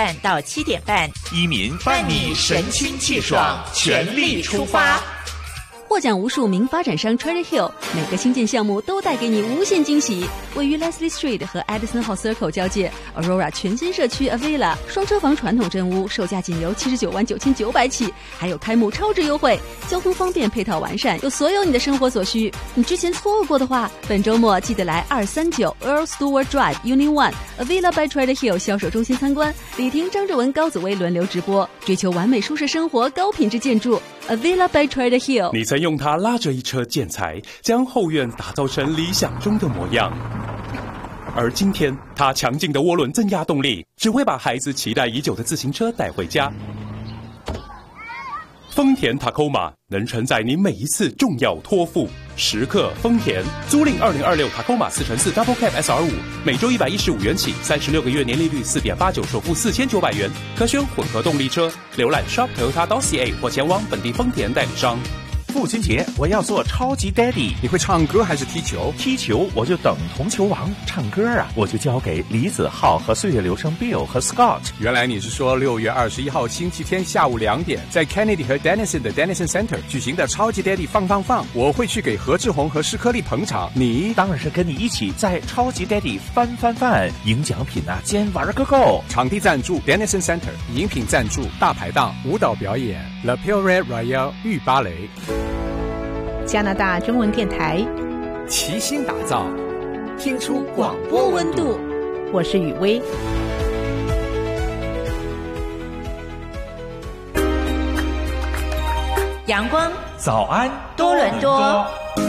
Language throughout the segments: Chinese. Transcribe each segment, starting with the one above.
半到7点半， 依民伴你神清气爽，全力出发。 获奖无数名发展商 Cherry Hill， 每个新建项目都带给你无限惊喜。位于 Leslie Street 和 Edison Hall Circle 交界 Aurora 全新社区 Avila 双车房传统镇屋，售价仅由79.990起，还有开幕超值优惠，交通方便，配套完善，有所有你的生活所需。你之前错过的话，本周末记得来239 Earl Stewart Drive Unit 1 Avila by Cherry Hill 销售中心参观，李婷、张志文、高子薇轮流直播，追求完美舒适生活，高品质建筑 Avila by Cherry Hill。 你曾用它拉着一车建材，将后院打造成理想中的模样。而今天，它强劲的涡轮增压动力，只会把孩子期待已久的自行车带回家。丰田 Tacoma 能承载你每一次重要托付。时刻丰田，租赁2026 Tacoma 4x4 Double Cab SR5，每周115元起，36个月年利率4.89%，首付4900元，可选混合动力车。浏览 shop.toyota.ca 或前往本地丰田代理商。 父亲节我要做超级 daddy。 你会唱歌还是踢球？ 踢球我就等同球王，唱歌啊我就交给李子浩和岁月流声 Bill 和 Scott。 原来你是说6月21号星期天下午2点，在 Kennedy 和 Denison 的 Denison Center 举行的超级 daddy 放，我会去给何志宏和施科利捧场。你当然是跟你一起在超级 daddy 翻，赢奖品啊，兼玩个够。 场地赞助 Denison Center， 饮品赞助大排档，舞蹈表演 Le Pure Royal 御芭蕾。 加拿大中文电台齐心打造， 听出广播温度。 我是雨薇。 阳光早安多伦多。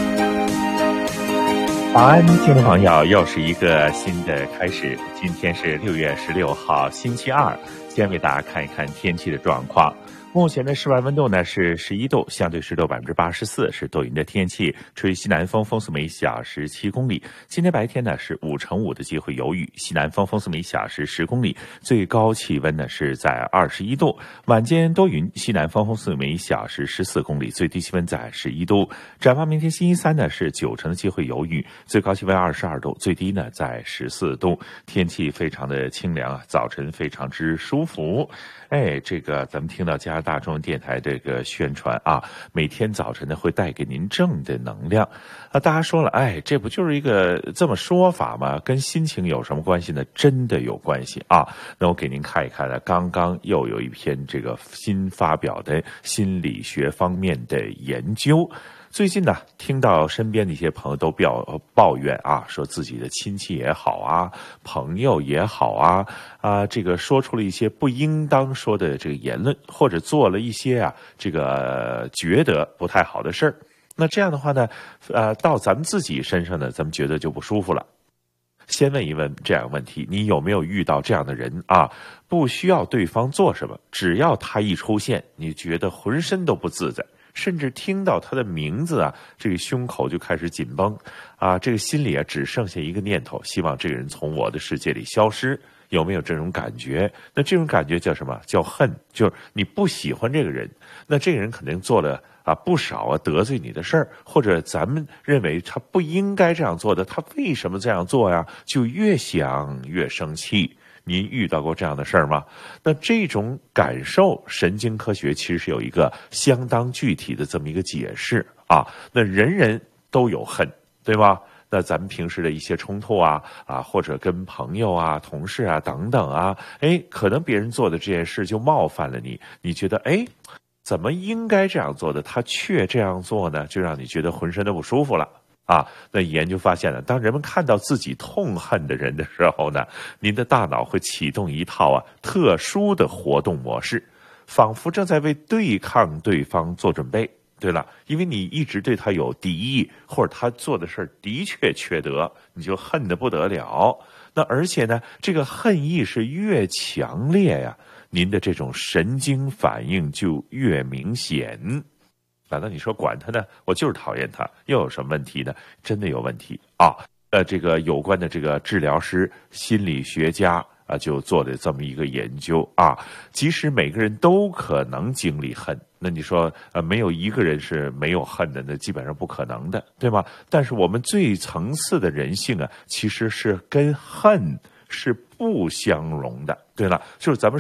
早安，听众朋友，又是一个新的开始。今天是6月16号星期二，先为大家看一看天气的状况。目前的室外温度呢是11度，相对湿度84%，是多云的天气，吹西南风，风速每小时7公里。今天白天呢是5成5的机会有雨，西南风，风速每小时10公里，最高气温呢是在21度。晚间多云，西南风，风速每小时14公里，最低气温在11度。展望明天星期三呢是9成的机会有雨，最高气温22度，最低呢在14度，天气非常的清凉啊，早晨非常之舒服。这个咱们听到加拿大中文电台这个宣传啊，每天早晨呢会带给您正的能量啊。大家说了，这不就是一个这么说法吗？跟心情有什么关系呢？真的有关系啊。那我给您看一看呢，刚刚又有一篇这个新发表的心理学方面的研究。最近呢，听到身边的一些朋友都抱怨啊，说自己的亲戚也好啊，朋友也好啊，这个说出了一些不应当说的这个言论，或者做了一些这个觉得不太好的事儿。那这样的话呢，到咱们自己身上呢，咱们觉得就不舒服了。先问一问这样的问题，你有没有遇到这样的人啊？不需要对方做什么，只要他一出现，你觉得浑身都不自在。甚至听到他的名字啊，这个胸口就开始紧绷啊，这个心里只剩下一个念头，希望这个人从我的世界里消失。有没有这种感觉？那这种感觉叫什么？叫恨，就是你不喜欢这个人，那这个人肯定做了不少得罪你的事儿，或者咱们认为他不应该这样做的，他为什么这样做呀？就越想越生气。您遇到过这样的事儿吗？那这种感受，神经科学其实是有一个相当具体的这么一个解释啊。那人人都有恨，对吧？那咱们平时的一些冲突或者跟朋友同事等等可能别人做的这件事就冒犯了你，你觉得怎么应该这样做的，他却这样做呢？就让你觉得浑身都不舒服了。那研究发现了，当人们看到自己痛恨的人的时候呢，您的大脑会启动一套特殊的活动模式，仿佛正在为对抗对方做准备。对了，因为你一直对他有敌意，或者他做的事儿的确缺德，你就恨得不得了。那而且呢，这个恨意是越强烈呀，您的这种神经反应就越明显。难道你说管他呢？我就是讨厌他，又有什么问题呢？真的有问题啊！这个有关的这个治疗师、心理学家就做了这么一个研究即使每个人都可能经历恨，那你说没有一个人是没有恨的，那基本上不可能的，对吗？但是我们最层次的人性其实是跟恨是不相容的。对了，就是咱们